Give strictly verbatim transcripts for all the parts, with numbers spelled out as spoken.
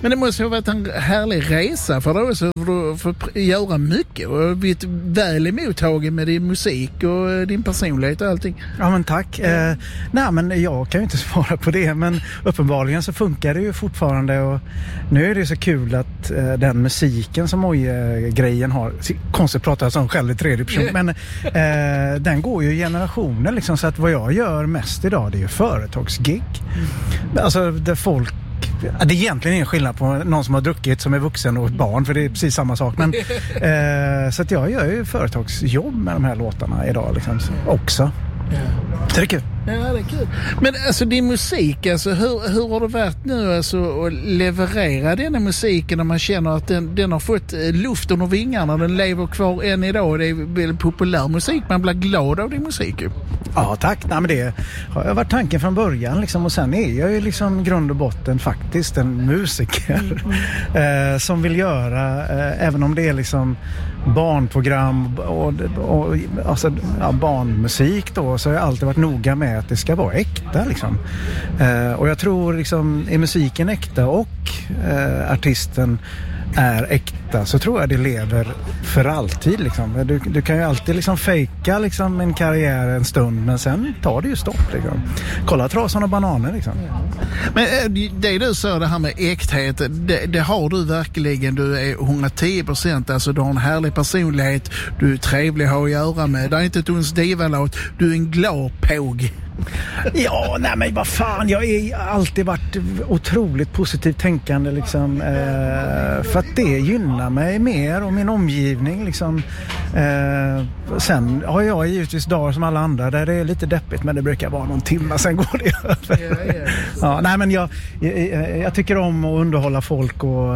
Men det måste ha varit en härlig resa för dig också, för att få göra mycket och blivit väl emottagen med din musik och din personlighet och allting. Ja, men tack. Eh, nej, men jag kan ju inte svara på det, men uppenbarligen så funkar det ju fortfarande, och nu är det så kul att eh, den musiken som Oj-grejen har, konstigt att prata som själv i tredje person, men eh, den går ju i generationer liksom, så att vad jag gör mest idag, det är ju företagsgig. Mm. Alltså där folk, det är egentligen en skillnad på någon som har druckit som är vuxen och ett barn, för det är precis samma sak, men eh, så att jag gör ju företagsjobb med de här låtarna idag liksom, också. Ja. Så det är kul. Ja, det är kul. Men alltså din musik, alltså, hur, hur har det varit nu alltså, att leverera denna musiken när man känner att den, den har fått luft under vingarna, den lever kvar än idag, det är väldigt populär musik, man blir glad av din musik. Ja, tack. Nej, men det har varit tanken från början liksom, och sen är jag ju liksom grund och botten faktiskt en musiker mm. eh, som vill göra, eh, även om det är liksom barnprogram och, och alltså, ja, barnmusik då, så har jag alltid varit noga med att det ska vara äkta liksom. Eh, och jag tror liksom, är musiken äkta och eh, artisten är äkta, så tror jag det lever för alltid liksom. Du, du kan ju alltid liksom fejka liksom en karriär en stund, men sen tar det ju stopp liksom. Kolla Trasan och bananer liksom. Men det du sa, det här med äkthet, det, det har du verkligen. Du är hundratio procent, alltså du har en härlig personlighet, du är trevlig att ha att göra med, det är inte ett uns divalåt, du är en glad påg. Ja, nej men vad fan, jag har alltid varit otroligt positivt tänkande liksom, eh, för att det gynnar mig mer och min omgivning liksom. Eh, sen har jag givetvis dagar som alla andra där det är lite deppigt, men det brukar vara någon timme, sen går det över. Ja, ja. Ja, nej men jag, jag, jag tycker om att underhålla folk, och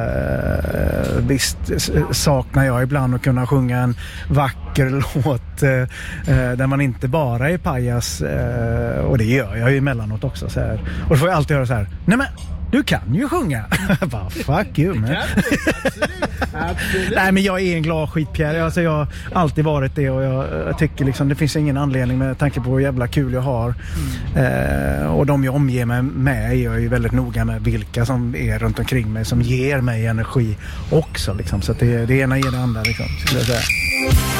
eh, visst saknar jag ibland att kunna sjunga en vacker låt eh, där man inte bara är pajas, eh, och det gör jag ju emellanåt också så här. Och då får jag alltid höra så här: nej men du kan ju sjunga. Bara, fuck you, man. Absolut. Absolut. Nej, men jag är en glad skitpjär. Alltså, jag har alltid varit det, och jag, jag tycker liksom, det finns ingen anledning med tanke på hur jävla kul jag har. Mm. Eh, och de jag omger mig med är jag ju väldigt noga med vilka som är runt omkring mig som ger mig energi också. Liksom. Så att det, det ena ger det andra, liksom, skulle jag säga.